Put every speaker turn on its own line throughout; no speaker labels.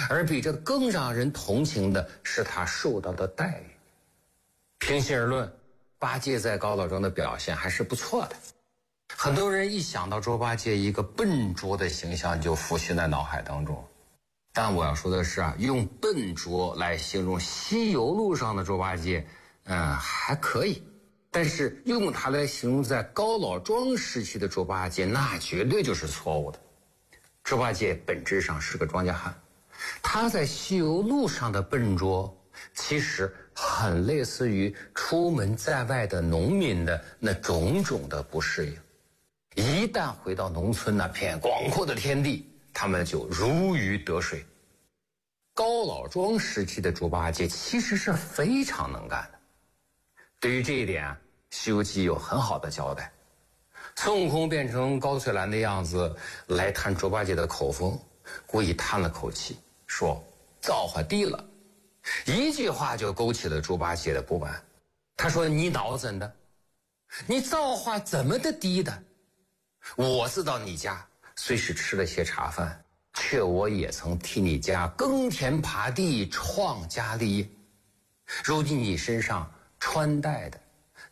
而比这更让人同情的是他受到的待遇。平心而论，八戒在高老庄的表现还是不错的。很多人一想到猪八戒一个笨拙的形象就浮现在脑海当中，但我要说的是啊，用笨拙来形容西游路上的猪八戒，还可以，但是用它来形容在高老庄时期的猪八戒，那绝对就是错误的。猪八戒本质上是个庄稼汉，他在西游路上的笨拙，其实很类似于出门在外的农民的那种种的不适应。一旦回到农村那片广阔的天地，他们就如鱼得水。高老庄时期的猪八戒其实是非常能干的。对于这一点，《西游记》有很好的交代。孙悟空变成高翠兰的样子来探猪八戒的口风，故意叹了口气说：“造化低了。”一句话就勾起了猪八戒的不满。他说：“你脑怎的？你造化怎么的低的？我自到你家，虽是吃了些茶饭，却我也曾替你家耕田耙地，创家立业。如今你身上穿戴的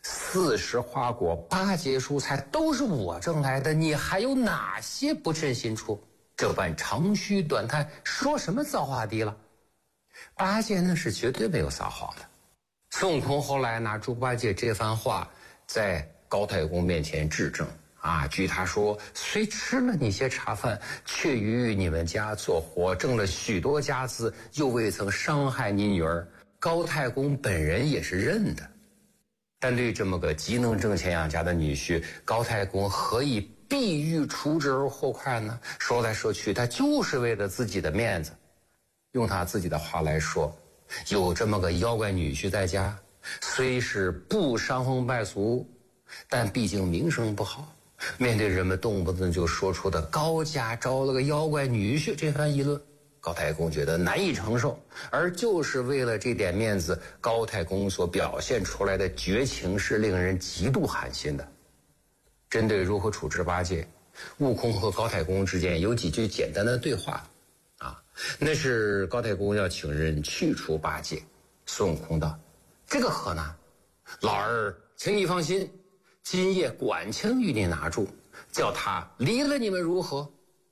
40花果8节蔬菜都是我挣来的，你还有哪些不称心处？这般长吁短叹，说什么造化低了？”八戒那是绝对没有撒谎的。孙悟空后来拿猪八戒这番话在高太公面前质证啊，据他说，虽吃了你些茶饭，却于你们家做活，挣了许多家资，又未曾伤害你女儿。高太公本人也是认的。但对这么个极能挣钱养家的女婿，高太公何以必欲除之而后快呢？说来说去，他就是为了自己的面子。用他自己的话来说，有这么个妖怪女婿在家，虽是不伤风败俗，但毕竟名声不好。面对人们动不动就说出的高家招了个妖怪女婿这番议论，高太公觉得难以承受，而就是为了这点面子，高太公所表现出来的绝情是令人极度寒心的。针对如何处置八戒，悟空和高太公之间有几句简单的对话啊，那是高太公要请人去除八戒。孙悟空道：“这个何难？老儿请你放心，今夜管枪与你拿住，叫他离了你们如何？”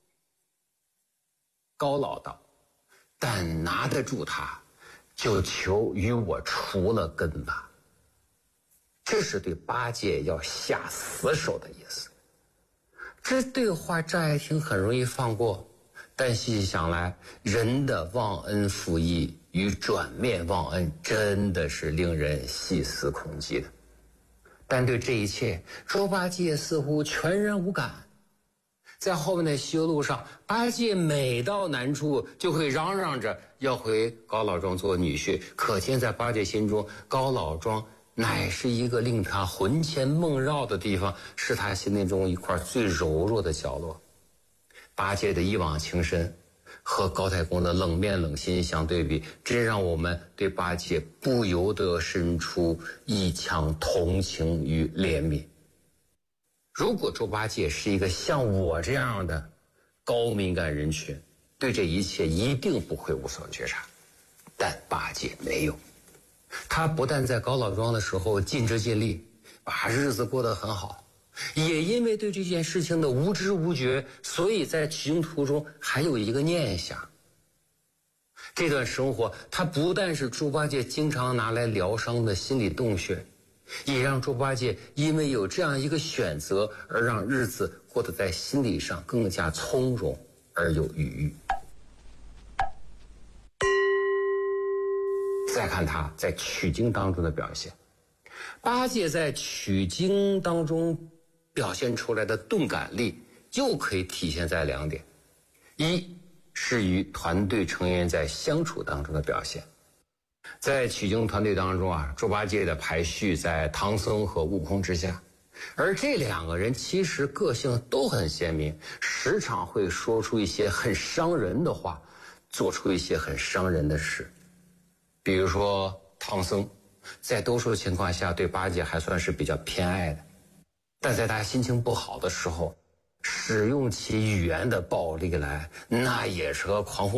高老道：“但拿得住他，就求与我除了根吧。”这是对八戒要下死手的意思。这对话乍一听很容易放过，但细细想来，人的忘恩负义与转面忘恩真的是令人细思恐极的。但对这一切，猪八戒似乎全然无感。在后面的西游路上，八戒每到难处就会嚷嚷着要回高老庄做女婿，可见在八戒心中，高老庄乃是一个令他魂牵梦绕的地方，是他心内中一块最柔弱的角落。八戒的一往情深和高太公的冷面冷心相对比，真让我们对八戒不由得生出一腔同情与怜悯。如果猪八戒是一个像我这样的高敏感人群，对这一切一定不会无所觉察，但八戒没有。他不但在高老庄的时候尽职尽力，把日子过得很好，也因为对这件事情的无知无觉，所以在取经途中还有一个念想。这段生活，他不但是猪八戒经常拿来疗伤的心理洞穴，也让猪八戒因为有这样一个选择，而让日子过得在心理上更加从容而有余裕。再看他在取经当中的表现，八戒在取经当中表现出来的钝感力，又可以体现在2点：一是与团队成员在相处当中的表现。在取经团队当中啊，猪八戒的排序在唐僧和悟空之下，而这2个人其实个性都很鲜明，时常会说出一些很伤人的话，做出一些很伤人的事。比如说唐僧在多数情况下对八戒还算是比较偏爱的，但在他心情不好的时候，使用起语言的暴力来，那也是和狂风